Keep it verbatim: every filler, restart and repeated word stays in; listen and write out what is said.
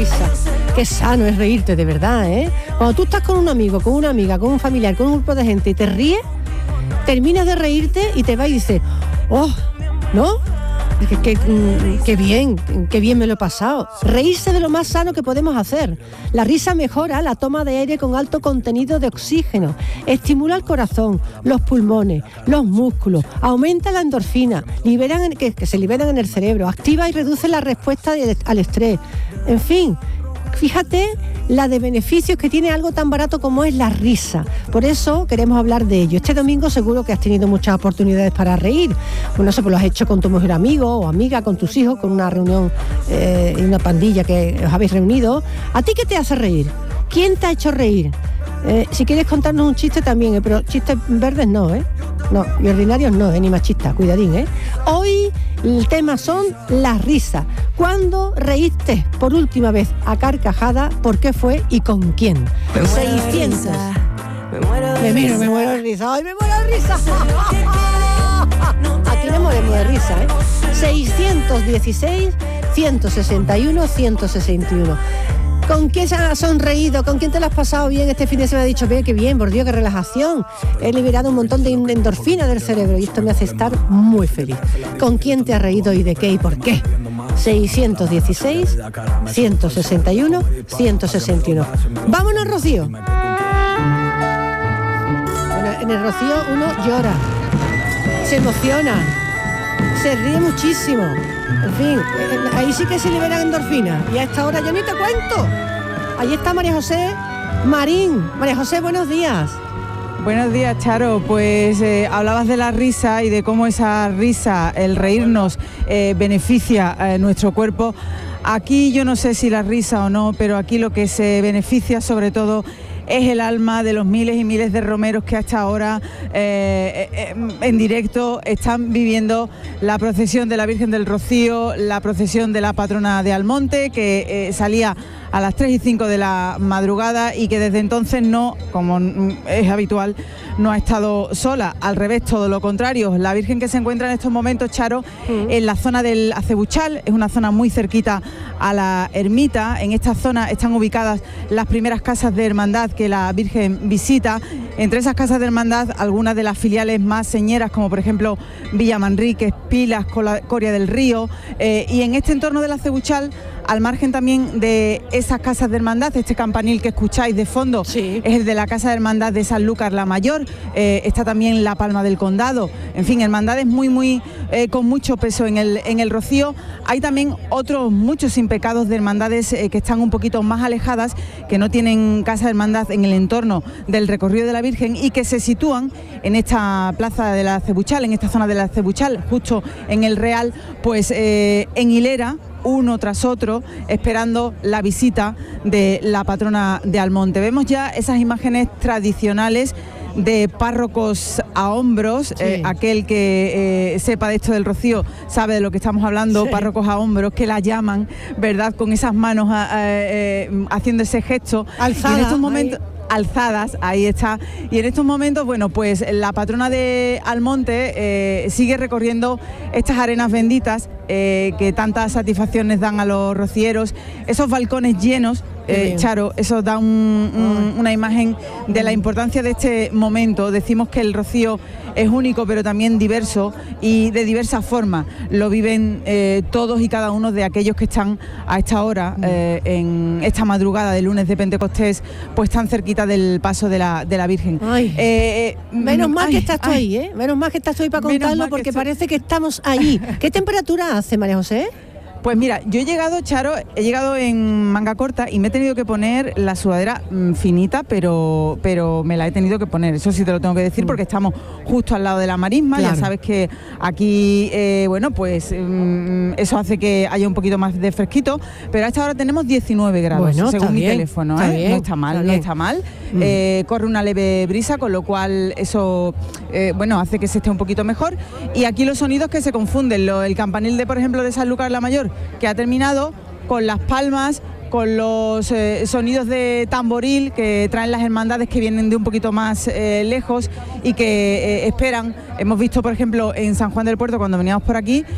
risa. Qué sano es reírte, de verdad, ¿eh? Cuando tú estás con un amigo, con una amiga, con un familiar, con un grupo de gente y te ríes, terminas de reírte y te vas y dices, oh, ¿no? Qué, qué, qué bien, qué bien me lo he pasado. Reírse de lo más sano que podemos hacer. La risa mejora la toma de aire con alto contenido de oxígeno, estimula el corazón, los pulmones, los músculos, aumenta la endorfina, liberan, que, que se liberan en el cerebro, activa y reduce la respuesta de, al estrés. En fin, fíjate la de beneficios que tiene algo tan barato como es la risa. Por eso queremos hablar de ello. Este domingo seguro que has tenido muchas oportunidades para reír. Pues no sé, pues lo has hecho con tu mejor amigo o amiga, con tus hijos, con una reunión eh, y una pandilla que os habéis reunido. ¿A ti qué te hace reír? ¿Quién te ha hecho reír? Eh, si quieres contarnos un chiste también, eh, pero chistes verdes no, ¿eh? No, y ordinarios no, eh, ni machistas, cuidadín, ¿eh? Hoy el tema son las risas. ¿Cuándo reíste por última vez a carcajada? ¿Por qué fue y con quién? seiscientos. Me muero de risa. Me muero, me muero de risa. ¡Ay, me muero de risa! Aquí no moremos de risa, ¿eh? seiscientos dieciséis, ciento sesenta y uno, ciento sesenta y uno. ¿Con quién se has sonreído? ¿Con quién te lo has pasado bien este fin de semana? Has dicho, ve, qué bien, por Dios, qué relajación. He liberado un montón de endorfina del cerebro y esto me hace estar muy feliz. ¿Con quién te has reído y de qué y por qué? seiscientos dieciséis, ciento sesenta y uno, ciento sesenta y uno. ¡Vámonos, Rocío! Bueno, en el Rocío uno llora, se emociona, se ríe muchísimo. En fin, ahí sí que se liberan endorfinas. Y a esta hora yo ni te cuento. Ahí está María José Marín. María José, buenos días. Buenos días, Charo. Pues eh, hablabas de la risa y de cómo esa risa, el reírnos, eh, beneficia a nuestro cuerpo. Aquí yo no sé si la risa o no, pero aquí lo que se beneficia sobre todo es el alma de los miles y miles de romeros que hasta ahora eh, eh, en directo están viviendo la procesión de la Virgen del Rocío, la procesión de la patrona de Almonte, que eh, salía a las tres y cinco de la madrugada y que desde entonces no, como es habitual, no ha estado sola. Al revés, todo lo contrario. La Virgen que se encuentra en estos momentos, Charo, mm. en la zona del Acebuchal, es una zona muy cerquita a la ermita. En esta zona están ubicadas las primeras casas de hermandad que la Virgen visita. Entre esas casas de hermandad, algunas de las filiales más señeras, como por ejemplo Villa Manríquez, Pilas, Coria del Río, eh, y en este entorno del Acebuchal, al margen también de esas casas de hermandad, este campanil que escucháis de fondo, sí, es el de la Casa de Hermandad de Sanlúcar la Mayor, eh, está también la Palma del Condado, en fin, hermandades muy, muy, eh, con mucho peso en el, en el Rocío. Hay también otros muchos impecados de hermandades eh, que están un poquito más alejadas, que no tienen casa de hermandad en el entorno del recorrido de la Virgen y que se sitúan en esta plaza de la Acebuchal, en esta zona de la Acebuchal, justo en el Real, pues eh, en hilera, uno tras otro, esperando la visita de la patrona de Almonte. Vemos ya esas imágenes tradicionales de párrocos a hombros, sí. eh, aquel que eh, sepa de esto del Rocío sabe de lo que estamos hablando, sí. Párrocos a hombros, que la llaman, ¿verdad?, con esas manos a, a, eh, haciendo ese gesto. Alzada, y en estos momentos... ahí. alzadas, ahí está, y en estos momentos, bueno, pues la patrona de Almonte eh, sigue recorriendo estas arenas benditas eh, que tantas satisfacciones dan a los rocieros, esos balcones llenos. Eh, Charo, eso da un, un, una imagen de la importancia de este momento. Decimos que el Rocío es único pero también diverso y de diversas formas. Lo viven eh, todos y cada uno de aquellos que están a esta hora, eh, en esta madrugada del lunes de Pentecostés, pues tan cerquita del paso de la, de la Virgen. Ay, eh, menos mal ay, que estás tú ahí, ¿eh? Menos mal que estás tú ahí para contarlo, porque estoy... parece que estamos allí. ¿Qué temperatura hace, María José? Pues mira, yo he llegado, Charo, he llegado en manga corta y me he tenido que poner la sudadera mmm, finita, pero pero me la he tenido que poner, eso sí te lo tengo que decir, porque estamos justo al lado de la marisma, claro. Ya sabes que aquí, eh, bueno, pues mmm, eso hace que haya un poquito más de fresquito, pero a esta hora tenemos diecinueve grados, bueno, según mi bien, teléfono, está ¿eh? Bien, no está mal, está no está mal, mm. eh, corre una leve brisa, con lo cual eso, eh, bueno, hace que se esté un poquito mejor, y aquí los sonidos que se confunden, lo, el campanil de, por ejemplo, de Sanlúcar la Mayor, que ha terminado, con las palmas, con los eh, sonidos de tamboril que traen las hermandades que vienen de un poquito más eh, lejos y que eh, esperan. Hemos visto, por ejemplo, en San Juan del Puerto, cuando veníamos por aquí,